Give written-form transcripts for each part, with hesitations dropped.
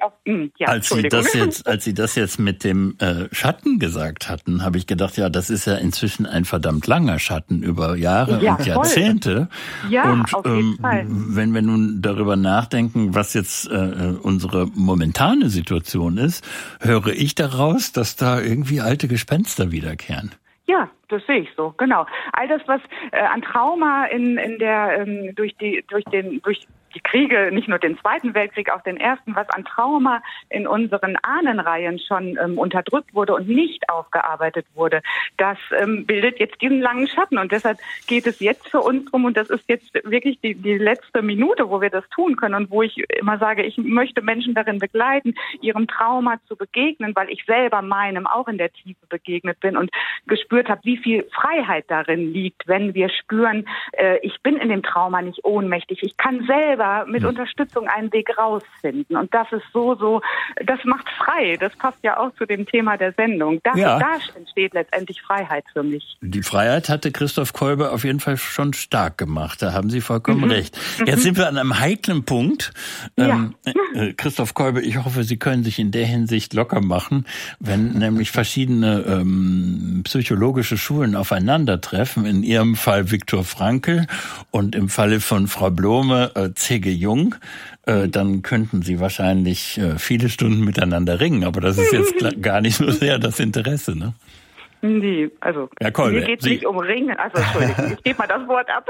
auch, als Sie das jetzt mit dem Schatten gesagt hatten, habe ich gedacht, ja, das ist ja inzwischen ein verdammt langer Schatten über Jahre und Jahrzehnte. Ja, und auf jeden Fall. Wenn wir nun darüber nachdenken, was jetzt unsere momentane Situation ist, höre ich daraus, dass da irgendwie alte Gespenster wiederkehren. Ja, das sehe ich so, genau. All das, was an Trauma durch die Kriege, nicht nur den Zweiten Weltkrieg, auch den Ersten, was an Trauma in unseren Ahnenreihen schon unterdrückt wurde und nicht aufgearbeitet wurde, das bildet jetzt diesen langen Schatten. Und deshalb geht es jetzt für uns drum, und das ist jetzt wirklich die letzte Minute, wo wir das tun können und wo ich immer sage, ich möchte Menschen darin begleiten, ihrem Trauma zu begegnen, weil ich selber meinem auch in der Tiefe begegnet bin und gespürt habe, wie viel Freiheit darin liegt, wenn wir spüren, ich bin in dem Trauma nicht ohnmächtig, ich kann selber mit Unterstützung einen Weg rausfinden. Und das ist das macht frei. Das passt ja auch zu dem Thema der Sendung. Da entsteht letztendlich Freiheit für mich. Die Freiheit hatte Christoph Kolbe auf jeden Fall schon stark gemacht. Da haben Sie vollkommen recht. Jetzt sind wir an einem heiklen Punkt. Christoph Kolbe, ich hoffe, Sie können sich in der Hinsicht locker machen, wenn nämlich verschiedene psychologische Schulen aufeinandertreffen. In Ihrem Fall Viktor Frankl und im Falle von Frau Blome C.G. Jung, dann könnten Sie wahrscheinlich viele Stunden miteinander ringen, aber das ist jetzt gar nicht so sehr das Interesse, ne? Nee, also Herr Kolbe, mir geht es nicht um Ringen, also Entschuldigung, ich gebe mal das Wort ab.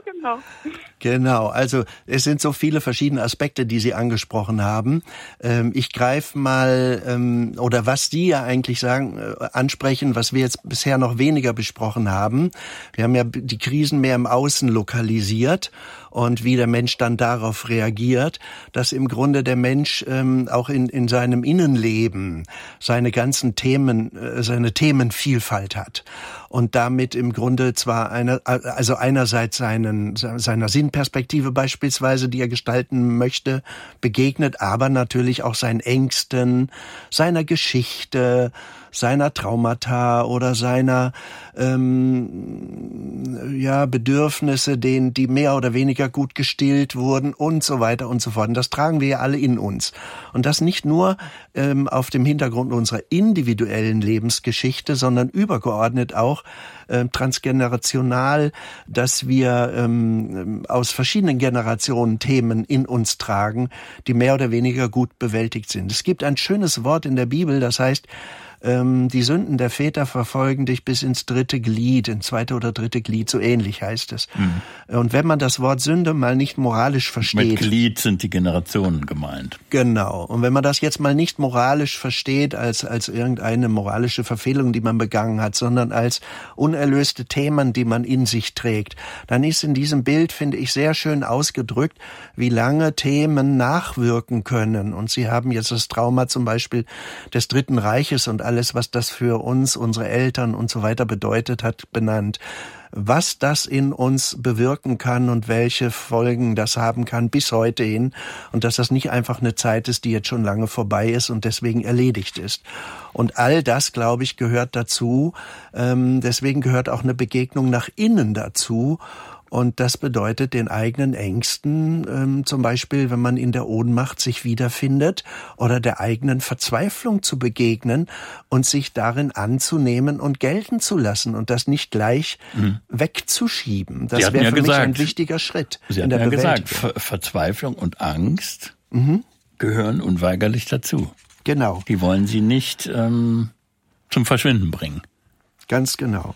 Genau, also es sind so viele verschiedene Aspekte, die Sie angesprochen haben. Ich greife mal, oder was Sie ja eigentlich ansprechen, was wir jetzt bisher noch weniger besprochen haben. Wir haben ja die Krisen mehr im Außen lokalisiert und wie der Mensch dann darauf reagiert, dass im Grunde der Mensch auch in seinem Innenleben seine ganzen Themen, seine Themenvielfalt hat und damit im Grunde zwar einerseits seiner Sinnperspektive beispielsweise, die er gestalten möchte, begegnet, aber natürlich auch seinen Ängsten, seiner Geschichte, seiner Traumata oder seiner Bedürfnisse, die mehr oder weniger gut gestillt wurden und so weiter und so fort. Und das tragen wir ja alle in uns. Und das nicht nur auf dem Hintergrund unserer individuellen Lebensgeschichte, sondern übergeordnet auch transgenerational, dass wir aus verschiedenen Generationen Themen in uns tragen, die mehr oder weniger gut bewältigt sind. Es gibt ein schönes Wort in der Bibel, das heißt, die Sünden der Väter verfolgen dich bis ins dritte Glied, ins zweite oder dritte Glied, so ähnlich heißt es. Und wenn man das Wort Sünde mal nicht moralisch versteht... Mit Glied sind die Generationen gemeint. Genau. Und wenn man das jetzt mal nicht moralisch versteht, als irgendeine moralische Verfehlung, die man begangen hat, sondern als unerlöste Themen, die man in sich trägt, dann ist in diesem Bild, finde ich, sehr schön ausgedrückt, wie lange Themen nachwirken können. Und Sie haben jetzt das Trauma zum Beispiel des Dritten Reiches und alles, was das für uns, unsere Eltern und so weiter bedeutet hat, benannt. Was das in uns bewirken kann und welche Folgen das haben kann bis heute hin und dass das nicht einfach eine Zeit ist, die jetzt schon lange vorbei ist und deswegen erledigt ist. Und all das, glaube ich, gehört dazu. Deswegen gehört auch eine Begegnung nach innen dazu. Und das bedeutet den eigenen Ängsten, zum Beispiel, wenn man in der Ohnmacht sich wiederfindet, oder der eigenen Verzweiflung zu begegnen und sich darin anzunehmen und gelten zu lassen und das nicht gleich wegzuschieben. Das wäre für mich ein wichtiger Schritt. Sie hatten ja gesagt, Verzweiflung und Angst gehören unweigerlich dazu. Genau. Die wollen Sie nicht zum Verschwinden bringen. Ganz genau.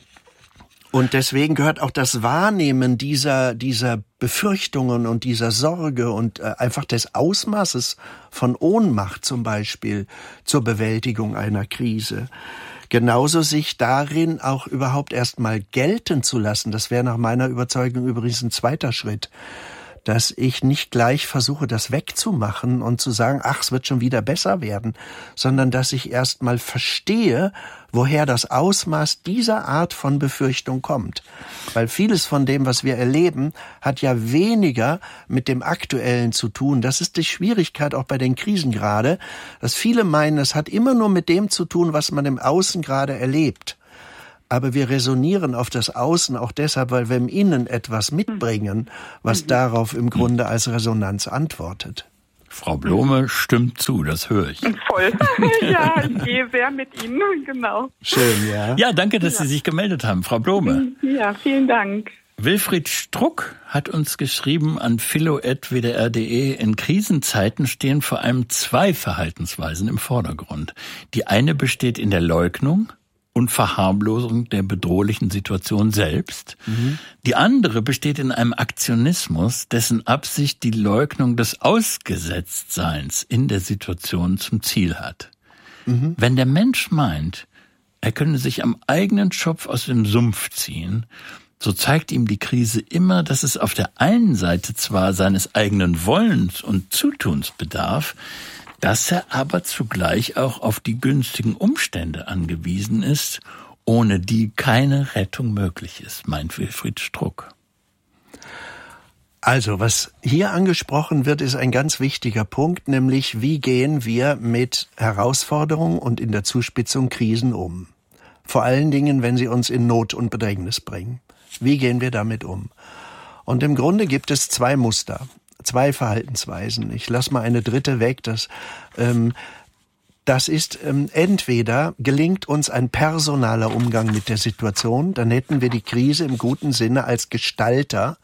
Und deswegen gehört auch das Wahrnehmen dieser Befürchtungen und dieser Sorge und einfach des Ausmaßes von Ohnmacht zum Beispiel zur Bewältigung einer Krise. Genauso sich darin auch überhaupt erstmal gelten zu lassen. Das wäre nach meiner Überzeugung übrigens ein zweiter Schritt. Dass ich nicht gleich versuche, das wegzumachen und zu sagen, ach, es wird schon wieder besser werden, sondern dass ich erstmal verstehe, woher das Ausmaß dieser Art von Befürchtung kommt. Weil vieles von dem, was wir erleben, hat ja weniger mit dem Aktuellen zu tun. Das ist die Schwierigkeit auch bei den Krisen gerade, dass viele meinen, es hat immer nur mit dem zu tun, was man im Außen gerade erlebt. Aber wir resonieren auf das Außen auch deshalb, weil wir im Innen etwas mitbringen, was darauf im Grunde als Resonanz antwortet. Frau Blome stimmt zu, das höre ich. Voll. Ja, ich gehe sehr mit Ihnen, genau. Schön, ja. Ja, danke, dass Sie sich gemeldet haben, Frau Blome. Ja, vielen Dank. Wilfried Struck hat uns geschrieben an philo@wdr.de: In Krisenzeiten stehen vor allem 2 Verhaltensweisen im Vordergrund. Die eine besteht in der Leugnung und Verharmlosung der bedrohlichen Situation selbst. Die andere besteht in einem Aktionismus, dessen Absicht die Leugnung des Ausgesetztseins in der Situation zum Ziel hat. Wenn der Mensch meint, er könne sich am eigenen Schopf aus dem Sumpf ziehen, so zeigt ihm die Krise immer, dass es auf der einen Seite zwar seines eigenen Wollens und Zutuns bedarf, dass er aber zugleich auch auf die günstigen Umstände angewiesen ist, ohne die keine Rettung möglich ist, meint Wilfried Struck. Also, was hier angesprochen wird, ist ein ganz wichtiger Punkt, nämlich wie gehen wir mit Herausforderungen und in der Zuspitzung Krisen um? Vor allen Dingen, wenn sie uns in Not und Bedrängnis bringen. Wie gehen wir damit um? Und im Grunde gibt es 2 Muster, 2 Verhaltensweisen. Ich lasse mal eine dritte weg. Das ist entweder gelingt uns ein personaler Umgang mit der Situation, dann hätten wir die Krise im guten Sinne als Gestalter,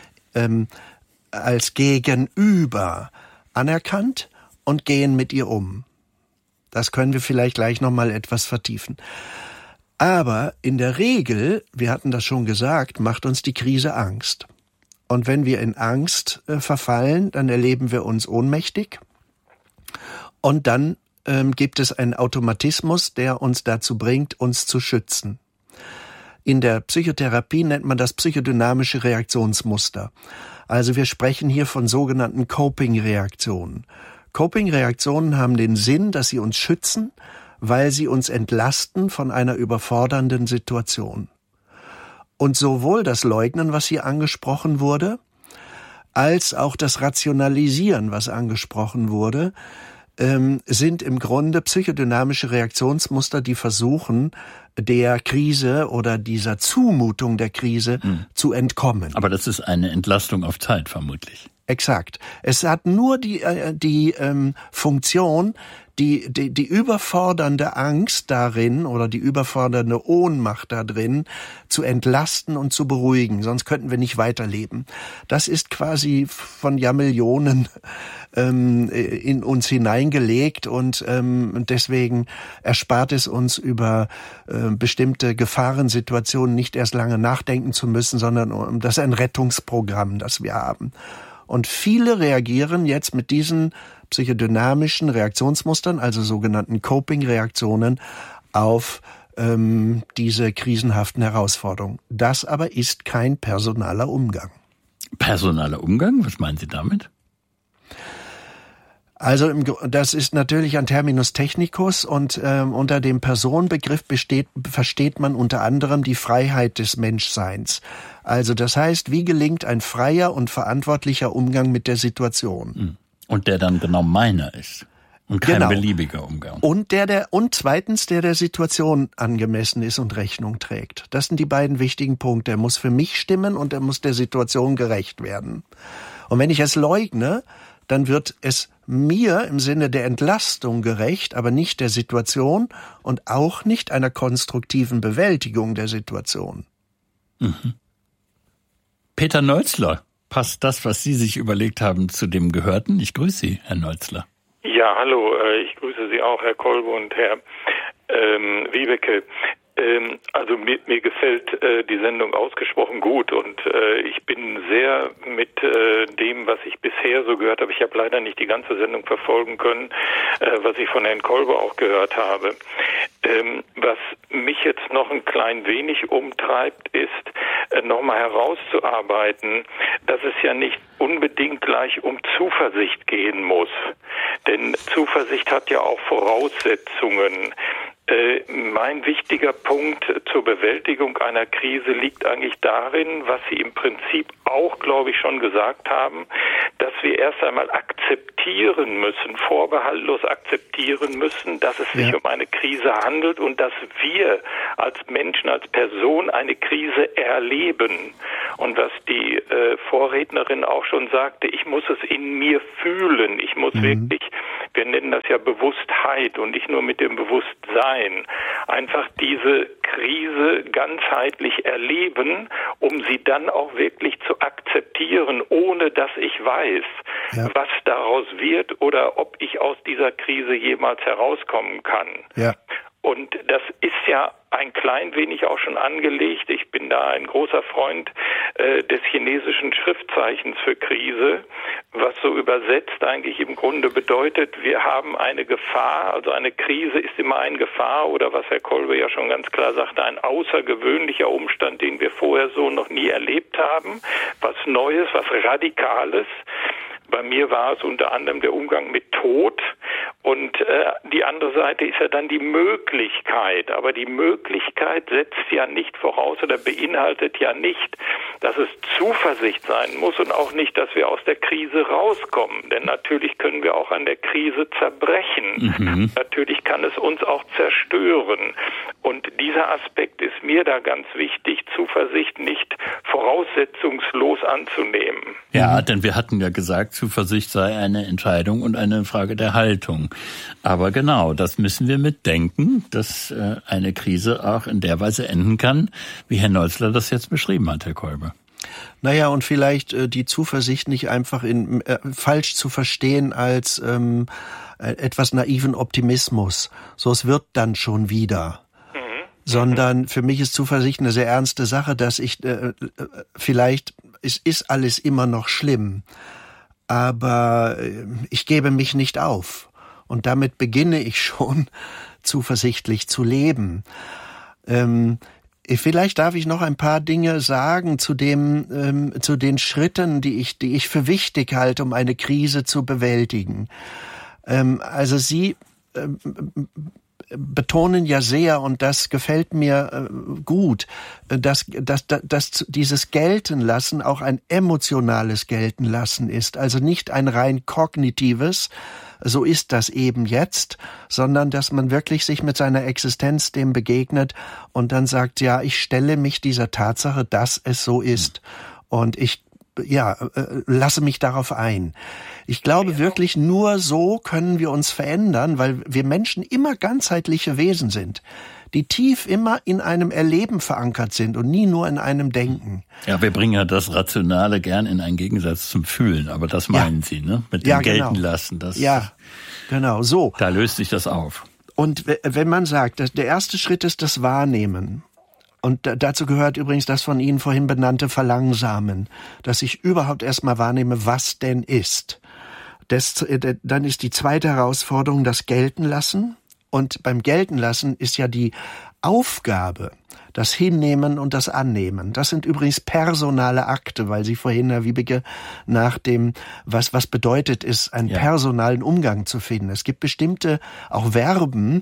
als Gegenüber anerkannt und gehen mit ihr um. Das können wir vielleicht gleich nochmal etwas vertiefen. Aber in der Regel, wir hatten das schon gesagt, macht uns die Krise Angst. Und wenn wir in Angst verfallen, dann erleben wir uns ohnmächtig. Und dann gibt es einen Automatismus, der uns dazu bringt, uns zu schützen. In der Psychotherapie nennt man das psychodynamische Reaktionsmuster. Also wir sprechen hier von sogenannten Coping-Reaktionen. Coping-Reaktionen haben den Sinn, dass sie uns schützen, weil sie uns entlasten von einer überfordernden Situation. Und sowohl das Leugnen, was hier angesprochen wurde, als auch das Rationalisieren, was angesprochen wurde, sind im Grunde psychodynamische Reaktionsmuster, die versuchen, der Krise oder dieser Zumutung der Krise zu entkommen. Aber das ist eine Entlastung auf Zeit vermutlich. Exakt. Es hat nur die Funktion, die überfordernde Angst darin oder die überfordernde Ohnmacht da drin zu entlasten und zu beruhigen. Sonst könnten wir nicht weiterleben. Das ist quasi von Jahrmillionen in uns hineingelegt und deswegen erspart es uns über bestimmte Gefahrensituationen nicht erst lange nachdenken zu müssen, sondern das ist ein Rettungsprogramm, das wir haben. Und viele reagieren jetzt mit diesen psychodynamischen Reaktionsmustern, also sogenannten Coping-Reaktionen, auf diese krisenhaften Herausforderungen. Das aber ist kein personaler Umgang. Personaler Umgang? Was meinen Sie damit? Also das ist natürlich ein Terminus technicus und unter dem Personenbegriff versteht man unter anderem die Freiheit des Menschseins. Also das heißt, wie gelingt ein freier und verantwortlicher Umgang mit der Situation? Und der dann genau meiner ist. Und kein beliebiger Umgang. Und zweitens, der Situation angemessen ist und Rechnung trägt. Das sind die beiden wichtigen Punkte. Er muss für mich stimmen und er muss der Situation gerecht werden. Und wenn ich es leugne, dann wird es mir im Sinne der Entlastung gerecht, aber nicht der Situation und auch nicht einer konstruktiven Bewältigung der Situation. Peter Neuzler, passt das, was Sie sich überlegt haben, zu dem Gehörten? Ich grüße Sie, Herr Neuzler. Ja, hallo, ich grüße Sie auch, Herr Kolbe und Herr Wiebeke. Also mir gefällt die Sendung ausgesprochen gut und ich bin sehr mit dem, was ich bisher so gehört habe. Ich habe leider nicht die ganze Sendung verfolgen können, was ich von Herrn Kolbe auch gehört habe. Was mich jetzt noch ein klein wenig umtreibt, ist nochmal herauszuarbeiten, dass es ja nicht unbedingt gleich um Zuversicht gehen muss. Denn Zuversicht hat ja auch Voraussetzungen. Mein wichtiger Punkt zur Bewältigung einer Krise liegt eigentlich darin, was Sie im Prinzip auch, glaube ich, schon gesagt haben, dass wir erst einmal akzeptieren müssen, vorbehaltlos akzeptieren müssen, dass es sich um eine Krise handelt und dass wir als Menschen, als Person eine Krise erleben. Und was die Vorrednerin auch schon sagte, ich muss es in mir fühlen. Ich muss wirklich, wir nennen das ja Bewusstheit und nicht nur mit dem Bewusstsein, einfach diese Krise ganzheitlich erleben, um sie dann auch wirklich zu akzeptieren, ohne dass ich weiß, was daraus wird oder ob ich aus dieser Krise jemals herauskommen kann. Ja. Und das ist ja ein klein wenig auch schon angelegt. Ich bin da ein großer Freund des chinesischen Schriftzeichens für Krise, was so übersetzt eigentlich im Grunde bedeutet, wir haben eine Gefahr, also eine Krise ist immer eine Gefahr oder was Herr Kolbe ja schon ganz klar sagte, ein außergewöhnlicher Umstand, den wir vorher so noch nie erlebt haben, was Neues, was Radikales. Bei mir war es unter anderem der Umgang mit Tod und die andere Seite ist ja dann die Möglichkeit. Aber die Möglichkeit setzt ja nicht voraus oder beinhaltet ja nicht, dass es Zuversicht sein muss und auch nicht, dass wir aus der Krise rauskommen. Denn natürlich können wir auch an der Krise zerbrechen. Natürlich kann es uns auch zerstören. Und dieser Aspekt ist mir da ganz wichtig, Zuversicht nicht voraussetzungslos anzunehmen. Ja, denn wir hatten ja gesagt, Zuversicht sei eine Entscheidung und eine Frage der Haltung. Aber genau, das müssen wir mitdenken, dass eine Krise auch in der Weise enden kann, wie Herr Neuzler das jetzt beschrieben hat, Herr Kolbe. Naja, und vielleicht die Zuversicht nicht einfach falsch zu verstehen als etwas naiven Optimismus. So, es wird dann schon wieder. Sondern für mich ist Zuversicht eine sehr ernste Sache, dass ich vielleicht, es ist alles immer noch schlimm, aber ich gebe mich nicht auf. Und damit beginne ich schon zuversichtlich zu leben. Vielleicht darf ich noch ein paar Dinge sagen zu den Schritten, die ich für wichtig halte, um eine Krise zu bewältigen. Also Sie betonen ja sehr, und das gefällt mir gut, dass dieses Geltenlassen auch ein emotionales Geltenlassen ist, also nicht ein rein kognitives, so ist das eben jetzt, sondern dass man wirklich sich mit seiner Existenz dem begegnet und dann sagt, ja, ich stelle mich dieser Tatsache, dass es so ist und ich lasse mich darauf ein. Ich glaube wirklich, nur so können wir uns verändern, weil wir Menschen immer ganzheitliche Wesen sind, die tief immer in einem Erleben verankert sind und nie nur in einem Denken. Ja, wir bringen ja das Rationale gern in einen Gegensatz zum Fühlen, aber das meinen Sie, ne? Mit dem Geltenlassen. Ja, genau, so. Da löst sich das auf. Und wenn man sagt, dass der erste Schritt ist das Wahrnehmen, und dazu gehört übrigens das von Ihnen vorhin benannte Verlangsamen, dass ich überhaupt erstmal wahrnehme, was denn ist. Dann ist die zweite Herausforderung das Geltenlassen. Und beim Geltenlassen ist ja die Aufgabe, das Hinnehmen und das Annehmen. Das sind übrigens personale Akte, weil Sie vorhin, Herr Wiebeke, nach dem, was bedeutet es, einen personalen Umgang zu finden. Es gibt bestimmte auch Verben,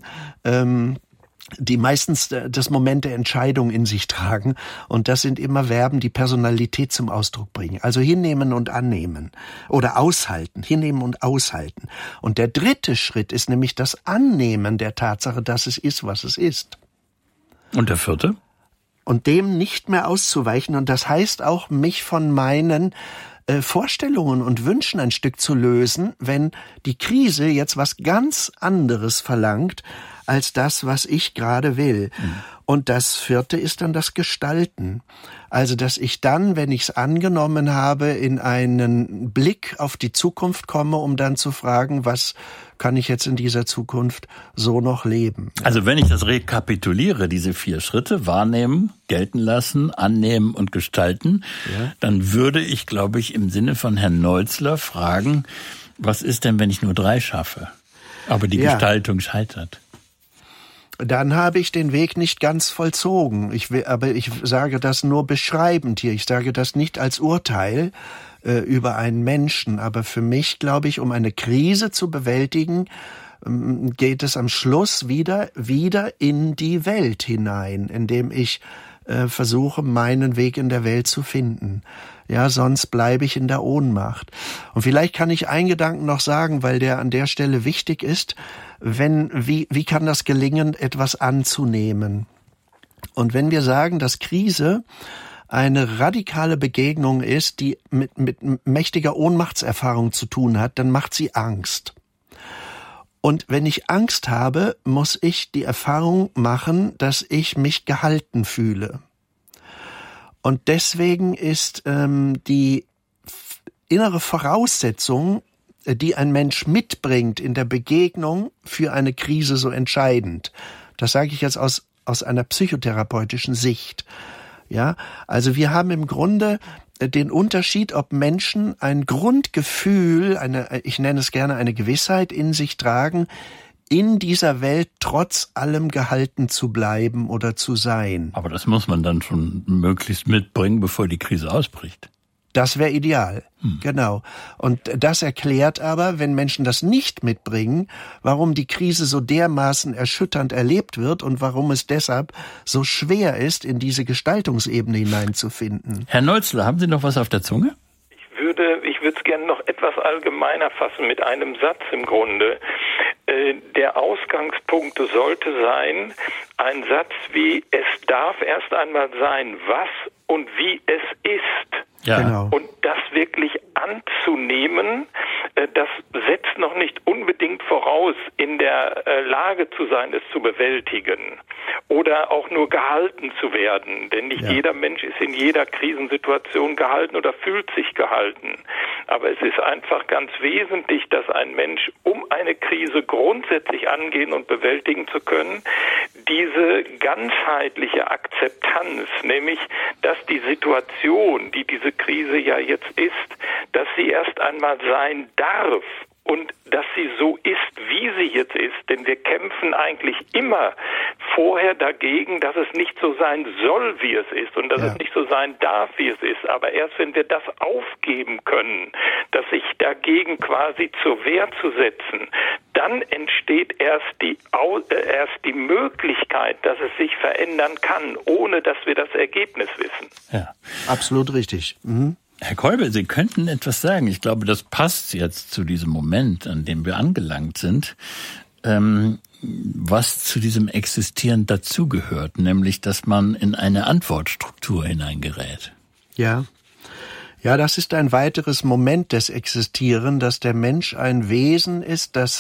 die meistens das Moment der Entscheidung in sich tragen. Und das sind immer Verben, die Personalität zum Ausdruck bringen. Also hinnehmen und annehmen oder aushalten. Hinnehmen und aushalten. Und der dritte Schritt ist nämlich das Annehmen der Tatsache, dass es ist, was es ist. Und der vierte? Und dem nicht mehr auszuweichen. Und das heißt auch, mich von meinen Vorstellungen und Wünschen ein Stück zu lösen, wenn die Krise jetzt was ganz anderes verlangt, als das, was ich gerade will. Und das vierte ist dann das Gestalten. Also, dass ich dann, wenn ich es angenommen habe, in einen Blick auf die Zukunft komme, um dann zu fragen, was kann ich jetzt in dieser Zukunft so noch leben? Also, wenn ich das rekapituliere, diese 4 Schritte, wahrnehmen, gelten lassen, annehmen und gestalten, dann würde ich, glaube ich, im Sinne von Herrn Neuzler fragen, was ist denn, wenn ich nur 3 schaffe, aber die Gestaltung scheitert? Dann habe ich den Weg nicht ganz vollzogen. Aber ich sage das nur beschreibend hier. Ich sage das nicht als Urteil über einen Menschen. Aber für mich, glaube ich, um eine Krise zu bewältigen, geht es am Schluss wieder in die Welt hinein, indem ich versuche, meinen Weg in der Welt zu finden. Ja, sonst bleibe ich in der Ohnmacht. Und vielleicht kann ich einen Gedanken noch sagen, weil der an der Stelle wichtig ist. Wie kann das gelingen, etwas anzunehmen? Und wenn wir sagen, dass Krise eine radikale Begegnung ist, die mit mächtiger Ohnmachtserfahrung zu tun hat, dann macht sie Angst. Und wenn ich Angst habe, muss ich die Erfahrung machen, dass ich mich gehalten fühle. Und deswegen ist die innere Voraussetzung, die ein Mensch mitbringt in der Begegnung für eine Krise, so entscheidend. Das sage ich jetzt aus einer psychotherapeutischen Sicht. Ja, also wir haben im Grunde den Unterschied, ob Menschen ein Grundgefühl, ich nenne es gerne eine Gewissheit in sich tragen, in dieser Welt trotz allem gehalten zu bleiben oder zu sein. Aber das muss man dann schon möglichst mitbringen, bevor die Krise ausbricht. Das wäre ideal, genau. Und das erklärt aber, wenn Menschen das nicht mitbringen, warum die Krise so dermaßen erschütternd erlebt wird und warum es deshalb so schwer ist, in diese Gestaltungsebene hineinzufinden. Herr Neuzler, haben Sie noch was auf der Zunge? Ich würde es gerne noch etwas allgemeiner fassen mit einem Satz im Grunde. Der Ausgangspunkt sollte sein, ein Satz wie: Es darf erst einmal sein, was und wie es ist. Ja. Genau. Und das wirklich anzunehmen, das setzt noch nicht unbedingt voraus, in der Lage zu sein, es zu bewältigen oder auch nur gehalten zu werden. Denn nicht jeder Mensch ist in jeder Krisensituation gehalten oder fühlt sich gehalten. Aber es ist einfach ganz wesentlich, dass ein Mensch, um eine Krise grundsätzlich angehen und bewältigen zu können, diese ganzheitliche Akzeptanz, nämlich dass die Situation, die diese Krise ja jetzt ist, dass sie erst einmal sein darf und dass sie so ist, wie sie jetzt ist. Denn wir kämpfen eigentlich immer vorher dagegen, dass es nicht so sein soll, wie es ist und dass es nicht so sein darf, wie es ist. Aber erst wenn wir das aufgeben können, dass sich dagegen quasi zur Wehr zu setzen, dann entsteht erst die Möglichkeit, dass es sich verändern kann, ohne dass wir das Ergebnis wissen. Ja, absolut richtig. Mhm. Herr Kolbe, Sie könnten etwas sagen. Ich glaube, das passt jetzt zu diesem Moment, an dem wir angelangt sind, was zu diesem Existieren dazugehört, nämlich, dass man in eine Antwortstruktur hineingerät. Ja, das ist ein weiteres Moment des Existieren, dass der Mensch ein Wesen ist, das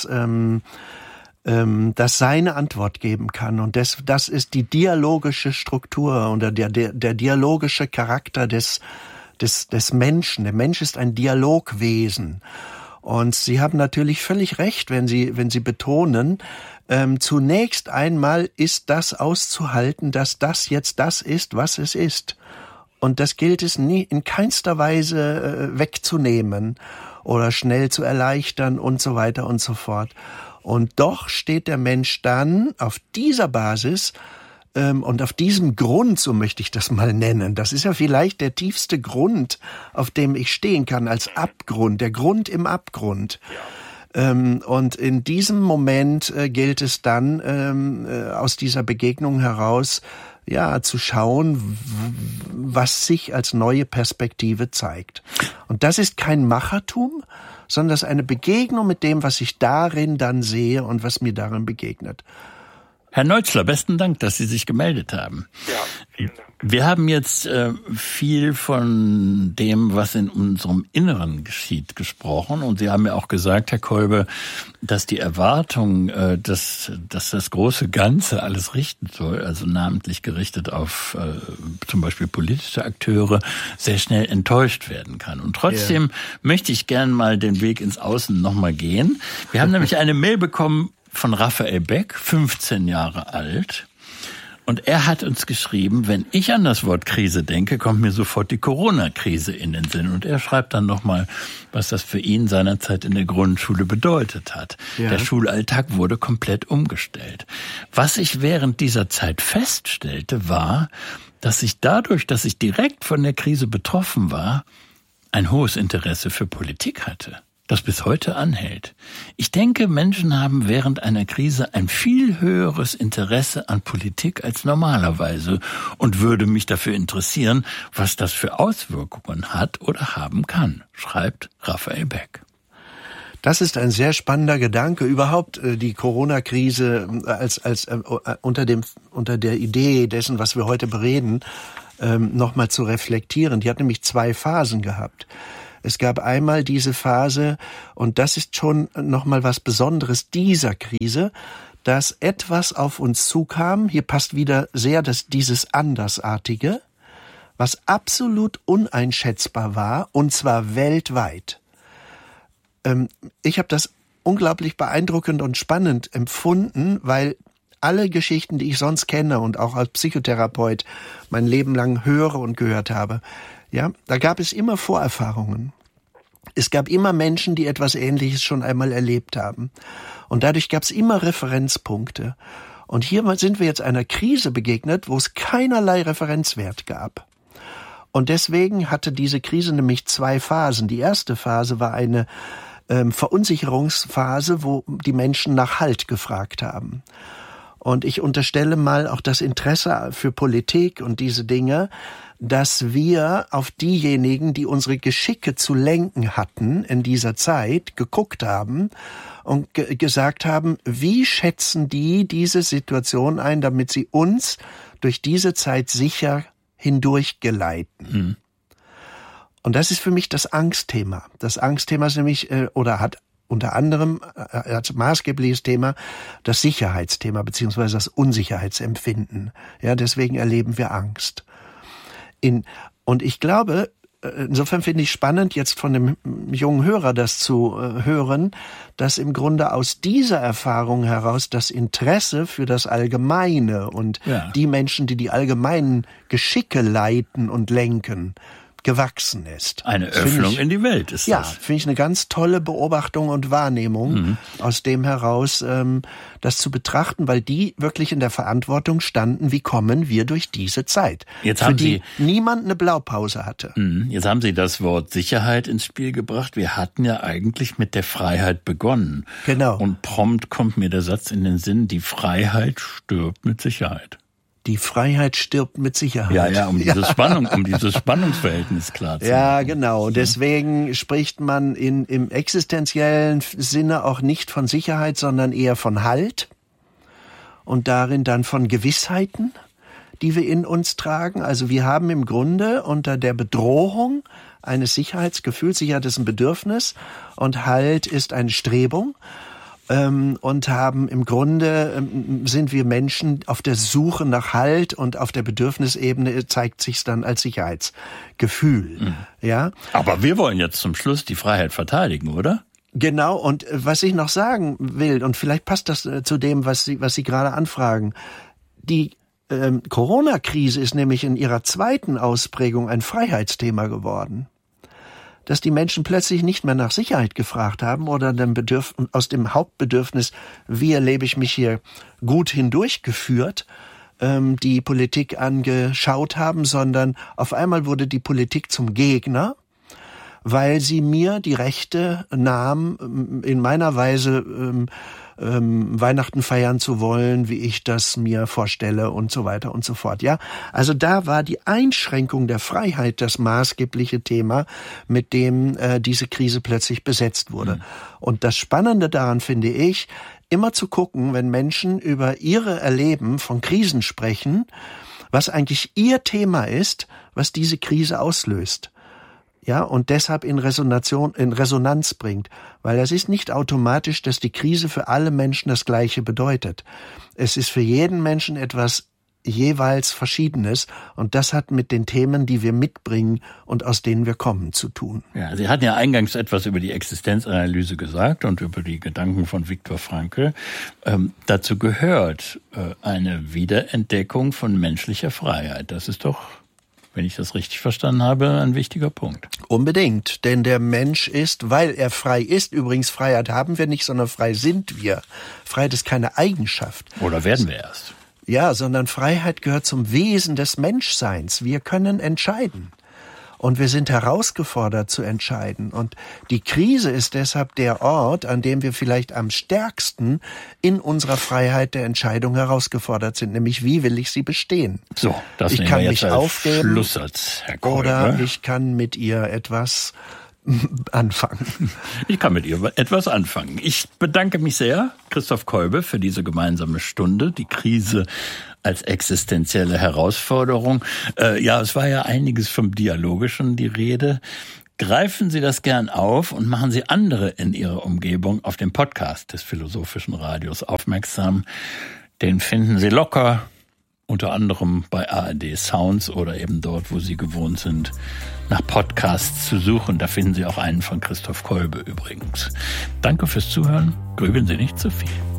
seine Antwort geben kann. Und das ist die dialogische Struktur oder der dialogische Charakter des Menschen. Der Mensch ist ein Dialogwesen. Und Sie haben natürlich völlig recht, wenn Sie betonen, zunächst einmal ist das auszuhalten, dass das jetzt das ist, was es ist. Und das gilt es nie in keinster Weise wegzunehmen oder schnell zu erleichtern und so weiter und so fort. Und doch steht der Mensch dann auf dieser Basis und auf diesem Grund, so möchte ich das mal nennen, das ist ja vielleicht der tiefste Grund, auf dem ich stehen kann, als Abgrund, der Grund im Abgrund. Und in diesem Moment gilt es dann, aus dieser Begegnung heraus, zu schauen, was sich als neue Perspektive zeigt. Und das ist kein Machertum, sondern das ist eine Begegnung mit dem, was ich darin dann sehe und was mir darin begegnet. Herr Neuzler, besten Dank, dass Sie sich gemeldet haben. Ja, vielen Dank. Wir haben jetzt viel von dem, was in unserem Inneren geschieht, gesprochen. Und Sie haben ja auch gesagt, Herr Kolbe, dass die Erwartung, dass das große Ganze alles richten soll, also namentlich gerichtet auf zum Beispiel politische Akteure, sehr schnell enttäuscht werden kann. Und trotzdem möchte ich gern mal den Weg ins Außen nochmal gehen. Wir haben nämlich eine Mail bekommen von Raphael Beck, 15 Jahre alt. Und er hat uns geschrieben, wenn ich an das Wort Krise denke, kommt mir sofort die Corona-Krise in den Sinn. Und er schreibt dann nochmal, was das für ihn seinerzeit in der Grundschule bedeutet hat. Ja. Der Schulalltag wurde komplett umgestellt. Was ich während dieser Zeit feststellte, war, dass ich dadurch, dass ich direkt von der Krise betroffen war, ein hohes Interesse für Politik hatte. das bis heute anhält. Ich denke, Menschen haben während einer Krise ein viel höheres Interesse an Politik als normalerweise und würde mich dafür interessieren, was das für Auswirkungen hat oder haben kann, schreibt Raphael Beck. Das ist ein sehr spannender Gedanke, überhaupt die Corona-Krise als unter der Idee dessen, was wir heute bereden, nochmal zu reflektieren. Die hat nämlich 2 Phasen gehabt. Es gab einmal diese Phase, und das ist schon nochmal was Besonderes dieser Krise, dass etwas auf uns zukam, hier passt wieder sehr dieses Andersartige, was absolut uneinschätzbar war, und zwar weltweit. Ich habe das unglaublich beeindruckend und spannend empfunden, weil alle Geschichten, die ich sonst kenne und auch als Psychotherapeut mein Leben lang höre und gehört habe, ja, da gab es immer Vorerfahrungen. Es gab immer Menschen, die etwas Ähnliches schon einmal erlebt haben. Und dadurch gab es immer Referenzpunkte. Und hier sind wir jetzt einer Krise begegnet, wo es keinerlei Referenzwert gab. Und deswegen hatte diese Krise nämlich 2 Phasen. Die erste Phase war eine Verunsicherungsphase, wo die Menschen nach Halt gefragt haben. Und ich unterstelle mal auch das Interesse für Politik und diese Dinge, dass wir auf diejenigen, die unsere Geschicke zu lenken hatten in dieser Zeit, geguckt haben und gesagt haben, wie schätzen die diese Situation ein, damit sie uns durch diese Zeit sicher hindurch geleiten. Mhm. Und das ist für mich das Angstthema. Das Angstthema ist nämlich, oder hat unter anderem als maßgebliches Thema das Sicherheitsthema beziehungsweise das Unsicherheitsempfinden. Ja, deswegen erleben wir Angst. Und ich glaube, insofern finde ich spannend, jetzt von dem jungen Hörer das zu hören, dass im Grunde aus dieser Erfahrung heraus das Interesse für das Allgemeine und die Menschen, die allgemeinen Geschicke leiten und lenken, gewachsen ist. Eine Öffnung in die Welt ist das. Ja, finde ich eine ganz tolle Beobachtung und Wahrnehmung, aus dem heraus das zu betrachten, weil die wirklich in der Verantwortung standen, wie kommen wir durch diese Zeit, für die niemand eine Blaupause hatte. Jetzt haben Sie das Wort Sicherheit ins Spiel gebracht. Wir hatten ja eigentlich mit der Freiheit begonnen. Genau. Und prompt kommt mir der Satz in den Sinn, die Freiheit stirbt mit Sicherheit. Die Freiheit stirbt mit Sicherheit. Ja, um dieses Spannungsverhältnis klar zu machen. Ja, genau. Deswegen spricht man im existenziellen Sinne auch nicht von Sicherheit, sondern eher von Halt und darin dann von Gewissheiten, die wir in uns tragen. Also wir haben im Grunde unter der Bedrohung eines Sicherheitsgefühls, Sicherheit ist ein Bedürfnis und Halt ist eine Strebung. Und haben im Grunde, sind wir Menschen auf der Suche nach Halt und auf der Bedürfnisebene zeigt sich's dann als Sicherheitsgefühl. Ja. Aber wir wollen jetzt zum Schluss die Freiheit verteidigen, oder? Genau, und was ich noch sagen will, und vielleicht passt das zu dem, was Sie gerade anfragen, die Corona-Krise ist nämlich in ihrer zweiten Ausprägung ein Freiheitsthema geworden. Dass die Menschen plötzlich nicht mehr nach Sicherheit gefragt haben oder aus dem Hauptbedürfnis, wie erlebe ich mich hier gut hindurchgeführt, die Politik angeschaut haben, sondern auf einmal wurde die Politik zum Gegner, weil sie mir die Rechte nahm, in meiner Weise Weihnachten feiern zu wollen, wie ich das mir vorstelle und so weiter und so fort. Ja, also da war die Einschränkung der Freiheit das maßgebliche Thema, mit dem diese Krise plötzlich besetzt wurde. Und das Spannende daran finde ich, immer zu gucken, wenn Menschen über ihre Erleben von Krisen sprechen, was eigentlich ihr Thema ist, was diese Krise auslöst. Ja, und deshalb in Resonanz bringt. Weil es ist nicht automatisch, dass die Krise für alle Menschen das Gleiche bedeutet. Es ist für jeden Menschen etwas jeweils Verschiedenes und das hat mit den Themen, die wir mitbringen und aus denen wir kommen, zu tun. Ja, Sie hatten ja eingangs etwas über die Existenzanalyse gesagt und über die Gedanken von Viktor Frankl. Dazu gehört eine Wiederentdeckung von menschlicher Freiheit. Das ist doch, wenn ich das richtig verstanden habe, ein wichtiger Punkt. Unbedingt, denn der Mensch ist, weil er frei ist, übrigens Freiheit haben wir nicht, sondern frei sind wir. Freiheit ist keine Eigenschaft. Oder werden wir erst. Ja, sondern Freiheit gehört zum Wesen des Menschseins. Wir können entscheiden. Und wir sind herausgefordert zu entscheiden. Und die Krise ist deshalb der Ort, an dem wir vielleicht am stärksten in unserer Freiheit der Entscheidung herausgefordert sind. Nämlich, wie will ich sie bestehen? So, das ich kann mich aufgeben Schlusssatz, Herr Kolbe. Oder ich kann mit ihr etwas anfangen. Ich kann mit ihr etwas anfangen. Ich bedanke mich sehr, Christoph Kolbe, für diese gemeinsame Stunde. Die Krise als existenzielle Herausforderung. Ja, es war ja einiges vom Dialogischen die Rede. Greifen Sie das gern auf und machen Sie andere in Ihrer Umgebung auf den Podcast des Philosophischen Radios aufmerksam. Den finden Sie locker, unter anderem bei ARD Sounds oder eben dort, wo Sie gewohnt sind, nach Podcasts zu suchen. Da finden Sie auch einen von Christoph Kolbe übrigens. Danke fürs Zuhören. Grübeln Sie nicht zu viel.